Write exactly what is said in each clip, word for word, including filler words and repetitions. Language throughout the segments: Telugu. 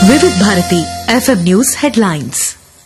వివిధ భారతి ఎఫ్ఎం న్యూస్ హెడ్లైన్స్.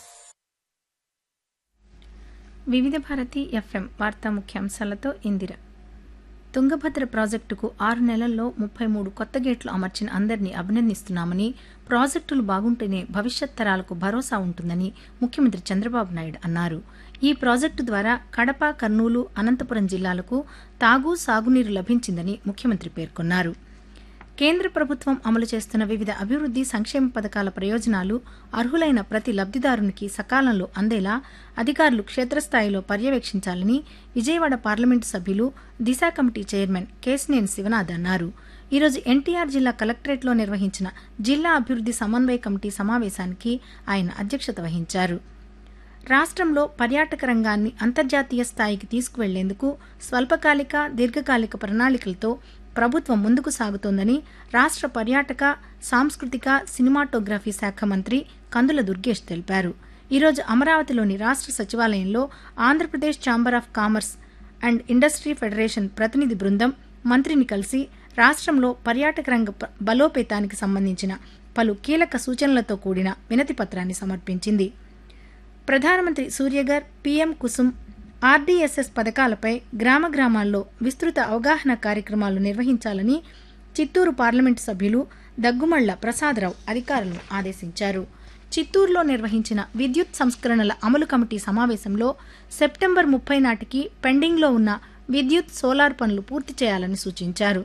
వివిధ భారతి ఎఫ్ఎం వార్తా ముఖ్యాంశాలతో ఇందిర. తుంగభద్ర ప్రాజెక్టుకు ఆరు నెలల్లో ముప్పై మూడు కొత్త గేట్లు అమర్చిన అందరినీ అభినందిస్తున్నామని, ప్రాజెక్టులు బాగుంటేనే భవిష్యత్ తరాలకు భరోసా ఉంటుందని ముఖ్యమంత్రి చంద్రబాబు నాయుడు అన్నారు. ఈ ప్రాజెక్టు ద్వారా కడప, కర్నూలు, అనంతపురం జిల్లాలకు తాగు, సాగునీరు లభించిందని ముఖ్యమంత్రి పేర్కొన్నారు. కేంద్ర ప్రభుత్వం అమలు చేస్తున్న వివిధ అభివృద్ది సంక్షేమ పథకాల ప్రయోజనాలు అర్హులైన ప్రతి లబ్దిదారునికి సకాలంలో అందేలా అధికారులు క్షేత్రస్థాయిలో పర్యవేక్షించాలని విజయవాడ పార్లమెంటు సభ్యులు దిశ కమిటీ చైర్మన్ కేశినేని శివనాథ్ అన్నారు. ఈరోజు ఎన్టీఆర్ జిల్లా కలెక్టరేట్లో నిర్వహించిన జిల్లా అభివృద్ది సమన్వయ కమిటీ సమావేశానికి ఆయన అధ్యక్షత వహించారు. రాష్ట్రంలో పర్యాటక రంగాన్ని అంతర్జాతీయ స్థాయికి తీసుకువెళ్లేందుకు స్వల్పకాలిక, దీర్ఘకాలిక ప్రణాళికలతో ప్రభుత్వం ముందుకు సాగుతోందని రాష్ట్ర పర్యాటక, సాంస్కృతిక, సినిమాటోగ్రఫీ శాఖ మంత్రి కందుల దుర్గేష్ తెలిపారు. ఈరోజు అమరావతిలోని రాష్ట్ర సచివాలయంలో Andhra Pradesh chamber of commerce and industry federation ప్రతినిధి బృందం మంత్రిని కలిసి రాష్ట్రంలో పర్యాటక రంగ బలోపేతానికి సంబంధించిన పలు కీలక సూచనలతో కూడిన వినతి పత్రాన్ని సమర్పించింది. ప్రధానమంత్రి సూర్యఘర్, పీఎం కుసుమ్, ఆర్డీఎస్ఎస్ పథకాలపై గ్రామ గ్రామాల్లో విస్తృత అవగాహన కార్యక్రమాలు నిర్వహించాలని చిత్తూరు పార్లమెంటు సభ్యులు దగ్గుమళ్ల ప్రసాదరావు అధికారులను ఆదేశించారు. చిత్తూరులో నిర్వహించిన విద్యుత్ సంస్కరణల అమలు కమిటీ సమావేశంలో సెప్టెంబర్ ముప్పై నాటికి పెండింగ్లో ఉన్న విద్యుత్, సోలార్ పనులు పూర్తి చేయాలని సూచించారు.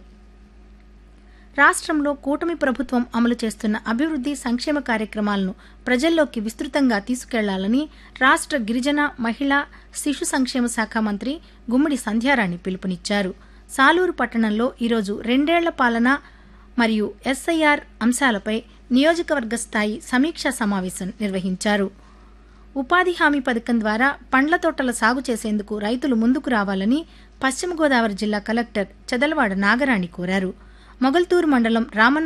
రాష్ట్రంలో కూటమి ప్రభుత్వం అమలు చేస్తున్న అభివృద్ది సంక్షేమ కార్యక్రమాలను ప్రజల్లోకి విస్తృతంగా తీసుకెళ్లాలని రాష్ట్ర గిరిజన, మహిళా, శిశు సంక్షేమ శాఖ మంత్రి గుమ్మడి సంధ్యారాణి పిలుపునిచ్చారు. సాలూరు పట్టణంలో ఈరోజు రెండేళ్ల పాలన మరియు ఎస్ఐఆర్ అంశాలపై నియోజకవర్గ స్థాయి సమీక్షా సమావేశం నిర్వహించారు. ఉపాధి హామీ పథకం ద్వారా పండ్ల తోటల సాగు చేసేందుకు రైతులు ముందుకు రావాలని పశ్చిమ గోదావరి జిల్లా కలెక్టర్ చదలవాడ నాగరాణి కోరారు. మొగల్తూరు మండలం రామన్న